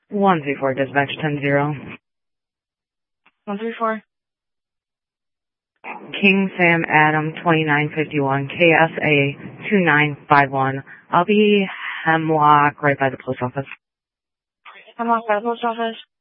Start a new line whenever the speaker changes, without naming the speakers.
134 dispatch 10-0.
134.
King Sam Adam 2951 KSA 2951. I'll be Hemlock right by the post office.
Hemlock by the post office.